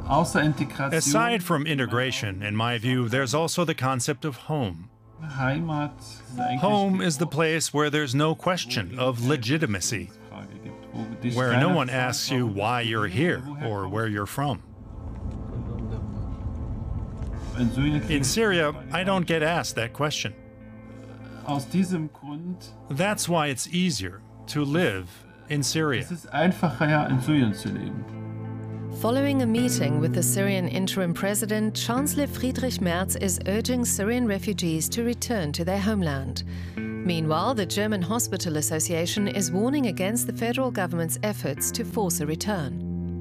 Aside from integration, in my view, there's also the concept of home. Home is the place where there's no question of legitimacy, where no one asks you why you're here or where you're from. In Syria, I don't get asked that question. That's why it's easier to live in Syria. Following a meeting with the Syrian interim president, Chancellor Friedrich Merz is urging Syrian refugees to return to their homeland. Meanwhile, the German Hospital Association is warning against the federal government's efforts to force a return.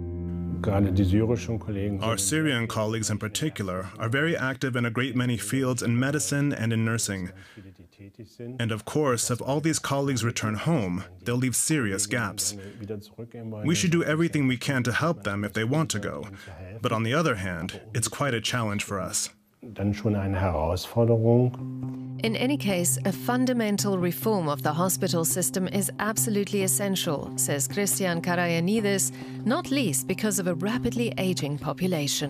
Our Syrian colleagues in particular are very active in a great many fields in medicine and in nursing. And of course, if all these colleagues return home, they'll leave serious gaps. We should do everything we can to help them if they want to go. But on the other hand, it's quite a challenge for us. In any case, a fundamental reform of the hospital system is absolutely essential, says Christian Karayanidis, not least because of a rapidly aging population.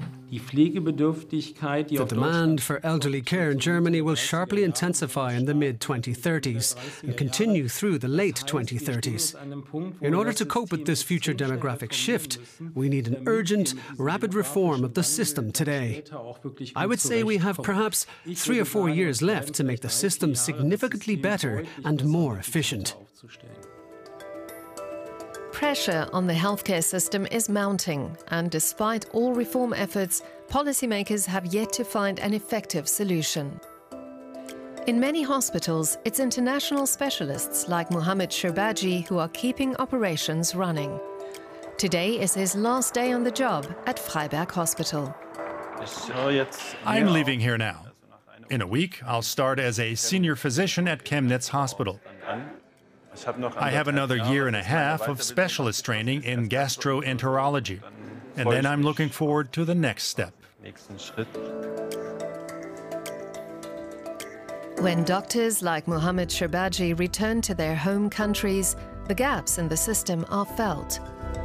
The demand for elderly care in Germany will sharply intensify in the mid-2030s and continue through the late 2030s. In order to cope with this future demographic shift, we need an urgent, rapid reform of the system today. I would say we have perhaps 3 or 4 years left to make the system significantly better and more efficient. Pressure on the healthcare system is mounting, and despite all reform efforts, policymakers have yet to find an effective solution. In many hospitals, it's international specialists like Mohammed Sherbaji who are keeping operations running. Today is his last day on the job at Freiberg Hospital. I'm leaving here now. In a week, I'll start as a senior physician at Chemnitz Hospital. I have another year and a half of specialist training in gastroenterology, and then I'm looking forward to the next step. When doctors like Mohammed Sherbaji return to their home countries, the gaps in the system are felt.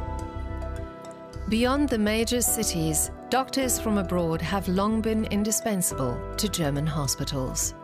Beyond the major cities, doctors from abroad have long been indispensable to German hospitals.